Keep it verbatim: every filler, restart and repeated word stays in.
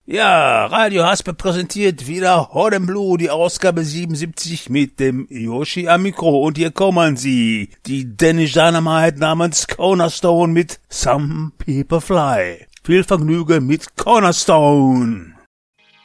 Ja, Radio Haspe präsentiert wieder Hot and Blue, die Ausgabe siebenundsiebzig mit dem Yoshi am Mikro. Und hier kommen sie, die Danish Dynamite namens Cornerstone mit Some People Fly. Viel Vergnügen mit Cornerstone.